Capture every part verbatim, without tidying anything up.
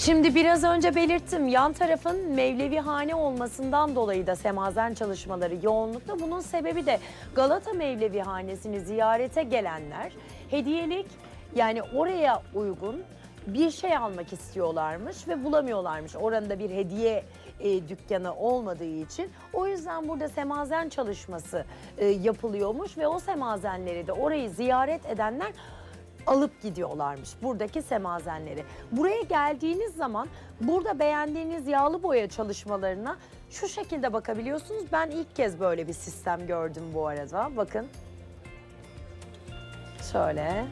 Şimdi biraz önce belirttim, yan tarafın Mevlevihane olmasından dolayı da semazen çalışmaları yoğunlukta. Bunun sebebi de Galata Mevlevihanesi'ni ziyarete gelenler hediyelik, yani oraya uygun bir şey almak istiyorlarmış ve bulamıyorlarmış. Oranın bir hediye e, dükkanı olmadığı için. O yüzden burada semazen çalışması e, yapılıyormuş ve o semazenleri de orayı ziyaret edenler alıp gidiyorlarmış, buradaki semazenleri. Buraya geldiğiniz zaman burada beğendiğiniz yağlı boya çalışmalarına şu şekilde bakabiliyorsunuz. Ben ilk kez böyle bir sistem gördüm bu arada. Bakın. Şöyle.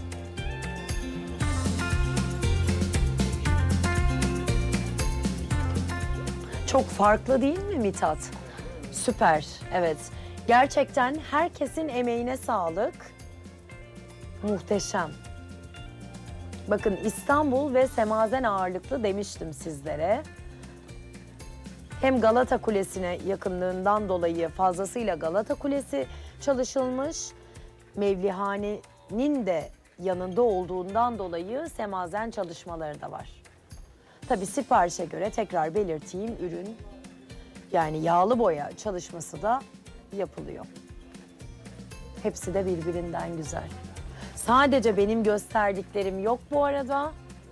Çok farklı değil mi Mithat? Süper, evet. Gerçekten herkesin emeğine sağlık. Muhteşem. Bakın İstanbul ve semazen ağırlıklı demiştim sizlere. Hem Galata Kulesi'ne yakınlığından dolayı fazlasıyla Galata Kulesi çalışılmış. Mevlihane'nin de yanında olduğundan dolayı semazen çalışmaları da var. Tabii siparişe göre tekrar belirteyim, ürün yani yağlı boya çalışması da yapılıyor. Hepsi de birbirinden güzel. Sadece benim gösterdiklerim yok bu arada.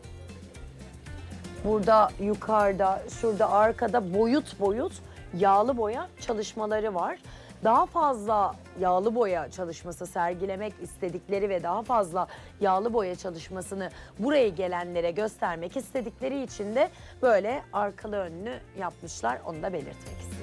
Burada yukarıda, şurada arkada boyut boyut yağlı boya çalışmaları var. Daha fazla yağlı boya çalışması sergilemek istedikleri ve daha fazla yağlı boya çalışmasını buraya gelenlere göstermek istedikleri için de böyle arkalı önlü yapmışlar. Onu da belirtmek istedim.